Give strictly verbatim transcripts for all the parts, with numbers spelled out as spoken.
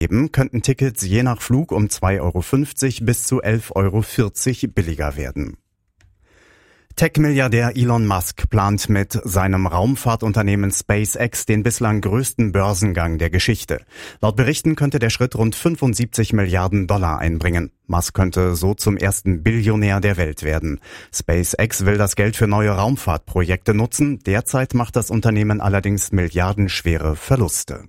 Eben könnten Tickets je nach Flug um zwei Euro fünfzig bis zu elf Euro vierzig billiger werden. Tech-Milliardär Elon Musk plant mit seinem Raumfahrtunternehmen SpaceX den bislang größten Börsengang der Geschichte. Laut Berichten könnte der Schritt rund fünfundsiebzig Milliarden Dollar einbringen. Musk könnte so zum ersten Billionär der Welt werden. SpaceX will das Geld für neue Raumfahrtprojekte nutzen. Derzeit macht das Unternehmen allerdings milliardenschwere Verluste.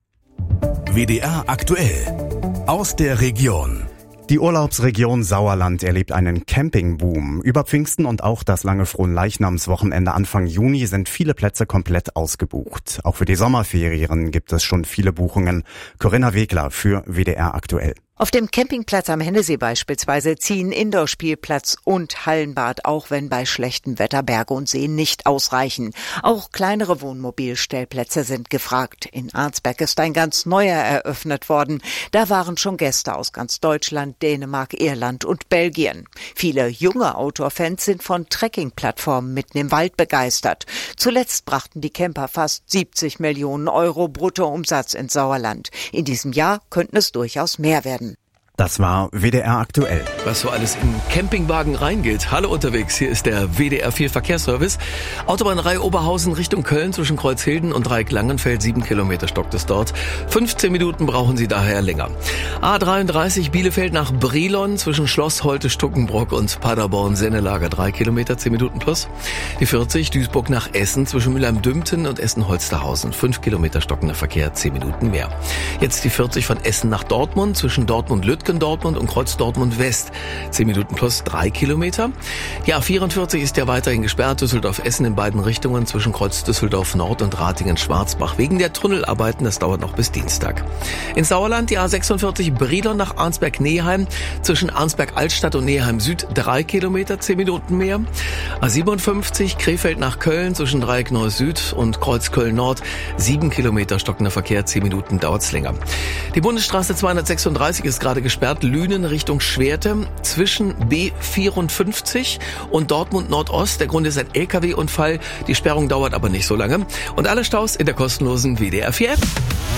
W D R aktuell aus der Region. Die Urlaubsregion Sauerland erlebt einen Campingboom. Über Pfingsten und auch das lange Fronleichnamswochenende Anfang Juni sind viele Plätze komplett ausgebucht. Auch für die Sommerferien gibt es schon viele Buchungen. Corinna Wegler für W D R aktuell. Auf dem Campingplatz am Hennesee beispielsweise ziehen Indoor-Spielplatz und Hallenbad, auch wenn bei schlechtem Wetter Berge und Seen nicht ausreichen. Auch kleinere Wohnmobilstellplätze sind gefragt. In Arnsberg ist ein ganz neuer eröffnet worden. Da waren schon Gäste aus ganz Deutschland, Dänemark, Irland und Belgien. Viele junge Outdoor-Fans sind von Trekkingplattformen mitten im Wald begeistert. Zuletzt brachten die Camper fast siebzig Millionen Euro Bruttoumsatz ins Sauerland. In diesem Jahr könnten es durchaus mehr werden. Das war W D R aktuell. Was so alles in Campingwagen reingeht. Hallo unterwegs, hier ist der W D R vier Verkehrsservice. Autobahnreihe Oberhausen Richtung Köln zwischen Kreuzhilden und Dreieck-Langenfeld. Sieben Kilometer stockt es dort. fünfzehn Minuten brauchen Sie daher länger. A dreiunddreißig Bielefeld nach Brilon zwischen Schloss Holte, Stuckenbrock und Paderborn-Sennelager. Drei Kilometer, zehn Minuten plus. Die vierzig Duisburg nach Essen zwischen Mülheim-Dümpten und Essen-Holsterhausen. Fünf Kilometer stockender Verkehr, zehn Minuten mehr. Jetzt die vierzig von Essen nach Dortmund zwischen Dortmund-Lüttgen Dortmund und Kreuz Dortmund West. zehn Minuten plus drei Kilometer. Die A vierundvierzig ist ja weiterhin gesperrt. Düsseldorf-Essen in beiden Richtungen zwischen Kreuz Düsseldorf Nord und Ratingen-Schwarzbach. Wegen der Tunnelarbeiten, das dauert noch bis Dienstag. In Sauerland die A sechsundvierzig Brilon nach Arnsberg-Neheim zwischen Arnsberg-Altstadt und Neheim Süd. drei Kilometer, zehn Minuten mehr. A siebenundfünfzig Krefeld nach Köln zwischen Dreieck Neu Süd und Kreuz Köln Nord. sieben Kilometer stockender Verkehr, zehn Minuten dauert's länger. Die Bundesstraße zweihundertsechsunddreißig ist gerade gesperrt. Lünen Richtung Schwerte zwischen B vierundfünfzig und Dortmund Nordost. Der Grund ist ein L K W-Unfall. Die Sperrung dauert aber nicht so lange. Und alle Staus in der kostenlosen W D R vier App.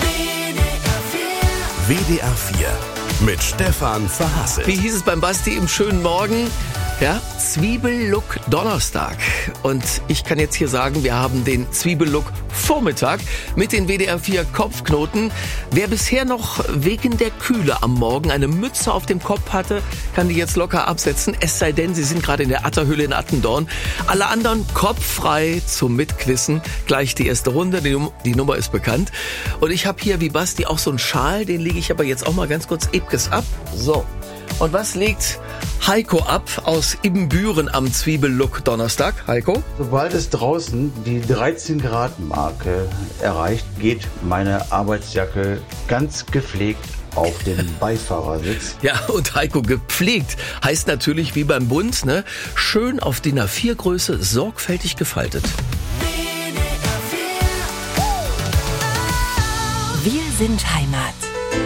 W D R vier mit Stefan Verhassel. Wie hieß es beim Basti im schönen Morgen? Ja, Zwiebellook Donnerstag. Und ich kann jetzt hier sagen, wir haben den Zwiebellook Vormittag mit den W D R vier Kopfknoten. Wer bisher noch wegen der Kühle am Morgen eine Mütze auf dem Kopf hatte, kann die jetzt locker absetzen. Es sei denn, Sie sind gerade in der Atterhöhle in Attendorn. Alle anderen kopffrei zum Mitquissen. Gleich die erste Runde, die, Num- die Nummer ist bekannt. Und ich habe hier wie Basti auch so einen Schal, den lege ich aber jetzt auch mal ganz kurz ebges ab. So. Und was legt Heiko ab aus Ibbenbüren am Zwiebellook Donnerstag? Heiko? Sobald es draußen die dreizehn Grad Marke erreicht, geht meine Arbeitsjacke ganz gepflegt auf den Beifahrersitz. Ja, und Heiko, gepflegt heißt natürlich wie beim Bund, ne? Schön auf D I N A vier Größe sorgfältig gefaltet. Wir sind Heimat.